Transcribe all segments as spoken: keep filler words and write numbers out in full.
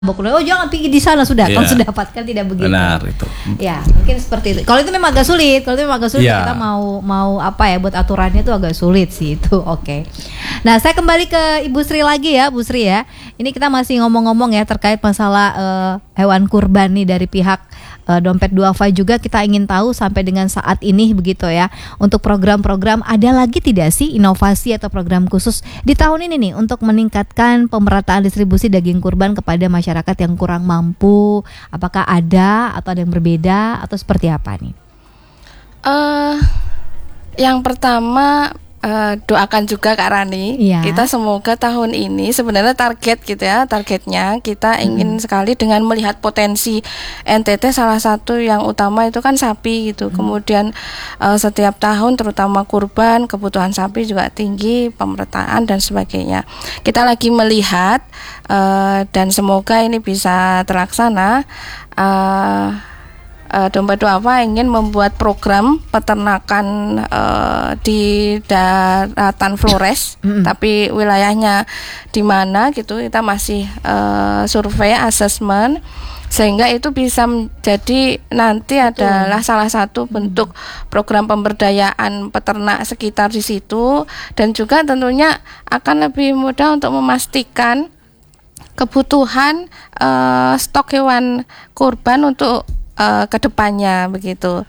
Oh jangan pergi di sana sudah, yeah. kalau sudah dapatkan tidak begitu. Benar itu. Ya mungkin seperti itu. Kalau itu memang agak sulit, kalau itu memang agak sulit yeah. kita mau mau apa ya buat aturannya itu agak sulit sih itu. Oke. Okay. Nah saya kembali ke Ibu Sri lagi ya, Bu Sri ya. Ini kita masih ngomong-ngomong ya terkait masalah uh, hewan kurban nih dari pihak uh, Dompet Duafa juga kita ingin tahu sampai dengan saat ini begitu ya. Untuk program-program ada lagi tidak sih inovasi atau program khusus di tahun ini nih untuk meningkatkan pemerataan distribusi daging kurban kepada masyarakat masyarakat yang kurang mampu, apakah ada atau ada yang berbeda atau seperti apa nih? Uh, yang pertama uh, doakan juga Kak Rani, ya. Kita semoga tahun ini sebenarnya target gitu ya, targetnya kita ingin hmm. sekali dengan melihat potensi N T T salah satu yang utama itu kan sapi gitu. Hmm. Kemudian uh, setiap tahun terutama kurban kebutuhan sapi juga tinggi, pemerataan dan sebagainya. Kita lagi melihat Uh, dan semoga ini bisa terlaksana. Uh, uh, Dompet Duafa ingin membuat program peternakan uh, di daratan Flores, mm-hmm. tapi wilayahnya di mana gitu kita masih uh, survei assessment sehingga itu bisa menjadi nanti adalah mm. salah satu bentuk program pemberdayaan peternak sekitar di situ dan juga tentunya akan lebih mudah untuk memastikan kebutuhan uh, stok hewan kurban untuk uh, kedepannya begitu.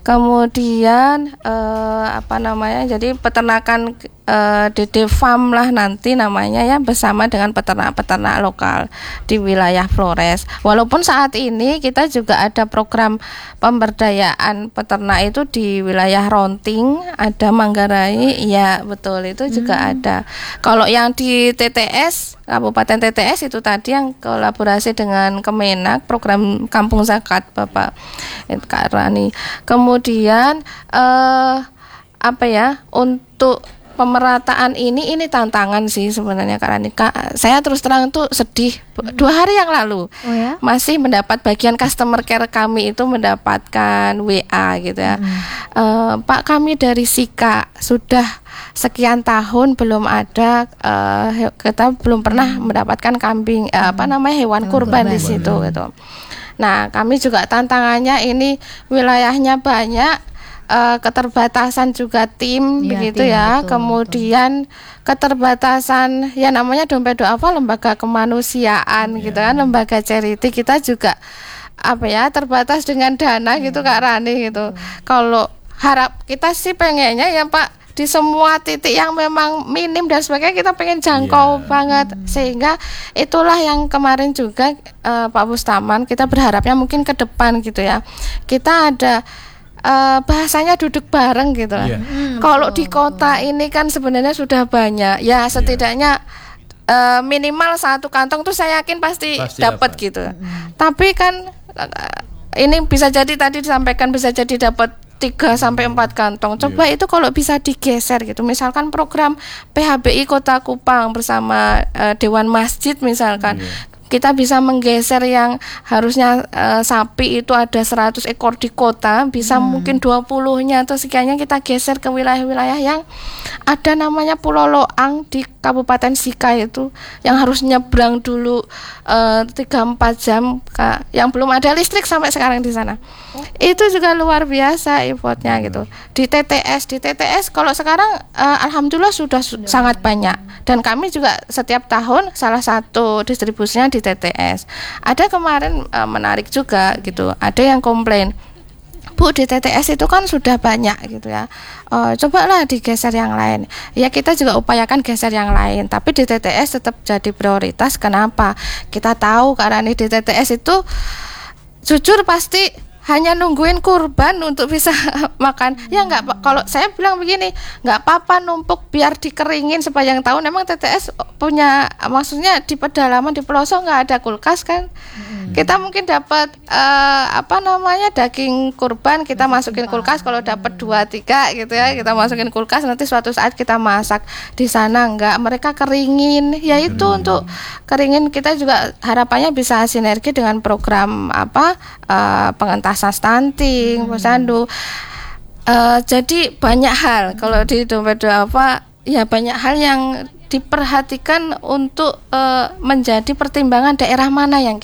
Kemudian uh, apa namanya? Jadi peternakan uh, D D Farm lah nanti namanya ya bersama dengan peternak-peternak lokal di wilayah Flores. Walaupun saat ini kita juga ada program pemberdayaan peternak itu di wilayah Ronting, ada Manggarai, ya betul itu juga hmm. ada. Kalau yang di T T S Kabupaten T T S itu tadi yang kolaborasi dengan Kemenak program Kampung Zakat Bapak Kak Rani. Kemudian eh, apa ya untuk pemerataan ini ini tantangan sih sebenarnya Kak Rani. Kak, saya terus terang tuh sedih dua hari yang lalu oh ya? masih mendapat bagian customer care kami itu mendapatkan W A gitu ya. Hmm. Eh, Pak kami dari Sika sudah sekian tahun belum ada uh, kita belum pernah hmm. mendapatkan kambing uh, apa namanya hewan hmm, kurban, kurban di situ hmm. gitu. Nah kami juga tantangannya ini wilayahnya banyak, uh, keterbatasan juga tim ya, begitu tim, ya. Betul, Kemudian betul. keterbatasan ya namanya Dompet Duafa lembaga kemanusiaan ya. gitu kan, lembaga charity kita juga apa ya terbatas dengan dana ya. gitu Kak Rani gitu. Kalau harap kita sih pengennya ya Pak di semua titik yang memang minim dan sebagainya kita pengen jangkau yeah. banget sehingga itulah yang kemarin juga uh, Pak Bustaman kita berharapnya mungkin ke depan gitu ya kita ada uh, bahasanya duduk bareng gitu yeah. hmm, kalau oh, di kota ini kan sebenarnya sudah banyak ya setidaknya yeah. uh, minimal satu kantong tuh saya yakin pasti, pasti dapat gitu hmm. tapi kan uh, ini bisa jadi tadi disampaikan bisa jadi dapat tiga sampai empat kantong. Coba yeah. itu kalau bisa digeser gitu. Misalkan program P H B I Kota Kupang bersama uh, Dewan Masjid misalkan. Yeah. Kita bisa menggeser yang harusnya uh, sapi itu ada seratus ekor di kota, bisa hmm. mungkin dua puluh-nya atau sekiannya kita geser ke wilayah-wilayah yang ada namanya Pulau Loang di Kabupaten Sika itu yang harus nyebrang dulu uh, tiga sampai empat jam Kak, yang belum ada listrik sampai sekarang di sana. Oh. Itu juga luar biasa effortnya gitu. Di T T S, di T T S kalau sekarang uh, alhamdulillah sudah, sudah sangat banyak dan kami juga setiap tahun salah satu distribusinya di T T S. Ada kemarin uh, menarik juga gitu. Ada yang komplain, Bu di T T S itu kan sudah banyak gitu ya. Uh, cobalah digeser yang lain. Ya kita juga upayakan geser yang lain. Tapi di T T S tetap jadi prioritas. Kenapa? Kita tahu karena di T T S itu jujur pasti hanya nungguin kurban untuk bisa makan. Ya nggak, kalau saya bilang begini, nggak apa-apa numpuk biar dikeringin sepanjang tahun. Emang T T S punya, maksudnya di pedalaman di pelosok nggak ada kulkas kan? Hmm. Kita mungkin dapat uh, apa namanya daging kurban kita masukin kulkas. Kalau dapat dua tiga gitu ya kita masukin kulkas. Nanti suatu saat kita masak di sana nggak, mereka keringin. Ya itu hmm. untuk keringin kita juga harapannya bisa sinergi dengan program apa uh, pengentasan stunting, posyandu. Uh, jadi banyak hal kalau di Dompet Duafa ya banyak hal yang diperhatikan untuk uh, menjadi pertimbangan daerah mana yang